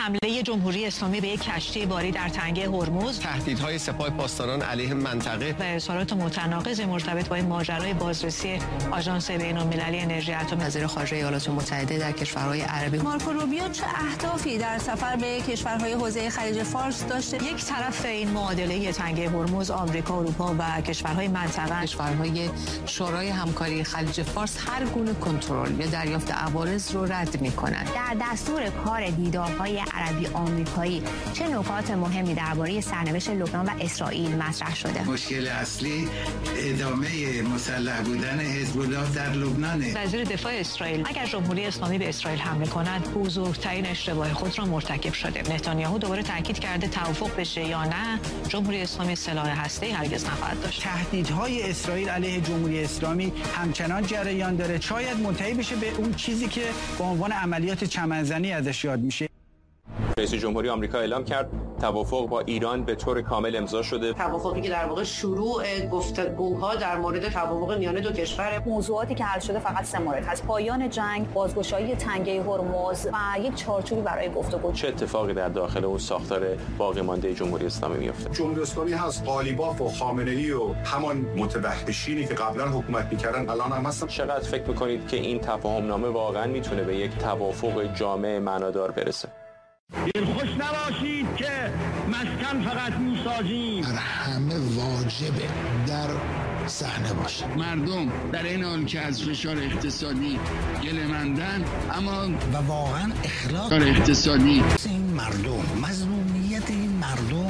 حمله جمهوری اسلامی به یک کشتی باری در تنگه هرمز، تهدیدهای سپاه پاسداران علیه منطقه و اظهارات متناقض مرتبط با این ماجرای بازرسی آژانس بین‌المللی انرژی اتمی. وزیر خارجه ایالات متحده در کشورهای عربی مارکو روبیو چه اهدافی در سفر به کشورهای حوزه خلیج فارس داشته؟ یک طرف این معادله تنگه هرمز آمریکا، اروپا و کشورهای منطقه، کشورهای شورای همکاری خلیج فارس هر گونه کنترل یا دریافت عوارض رو رد می‌کنند. در دستور کار دیدارهای عربی آمریکایی چه نکات مهمی درباره سرنوشت لبنان و اسرائیل مطرح شده؟ مشکل اصلی ادامه مسلح بودن حزب الله در لبنان. وزیر دفاع اسرائیل اگر جمهوری اسلامی به اسرائیل حمله کند بزرگترین اشتباه خود را مرتکب شده. نتانیاهو دوباره تاکید کرده توافق بشه یا نه جمهوری اسلامی سلاح هسته‌ای هرگز نخواهد داشت. تهدیدهای اسرائیل علیه جمهوری اسلامی همچنان جریان داره. شاید منتهی بشه به اون چیزی که به عنوان عملیات چمنزنی ازش یاد میشه. رئیس جمهوری آمریکا اعلام کرد توافق با ایران به طور کامل امضا شده. توافقی که در واقع شروع گفتگوها در مورد توافق میان دو کشور. موضوعاتی که حل شده فقط 3 مورد هست: پایان جنگ، بازگشایی تنگه هرمز و یک چارچوبی برای گفتگو. چه اتفاقی در داخل اون ساختار باقی مانده جمهوری اسلامی میفته؟ جمهوری اسلامی هست، قالیباف و خامنه‌ای و همان متوحشینی که قبلا حکومت می‌کردن الان هم هستن. چقدر فکر می‌کنید که این تفاهم‌نامه واقعا میتونه به یک توافق جامع معنادار برسه؟ خوش نباشید که مسکن فقط میسازیم. همه واجبه در صحنه باشه. مردم در این حال که از فشار اقتصادی گله‌مندن، اما و واقعا اخلاق اقتصادی این مردم، مظلومیت این مردم.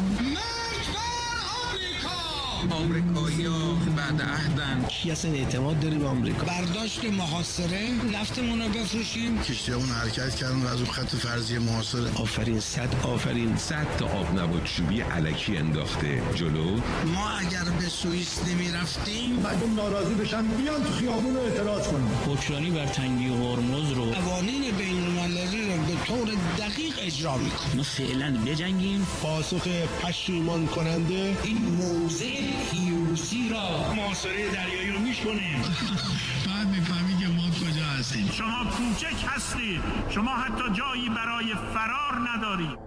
آمریکایی‌ها بعد عهدن. کی اصلا اعتماد داری به آمریکا؟ برداشت محاصره، نفتمون رو بفروشیم. کشتی‌هامون حرکت کردن و از اون خط فرضی محاصره. آفرین، صد تا آب نبات چوبی الکی انداخته جلو. ما اگر به سوئیس نمی‌رفتیم مردم ناراضی بشن بیان تو خیابون اعتراض کنن. حکمرانی بر تنگه هرمز رو قوانین بین‌المللی رو به طور دقیق اجرا می‌کنیم. ما فعلا بجنگیم. پاسخ پشیمان کننده این موضع پیروزی را محاصره دریایی رو میشکنیم. بعد میفهمی که ما کجا هستیم. شما کوچک هستید، شما حتی جایی برای فرار ندارید.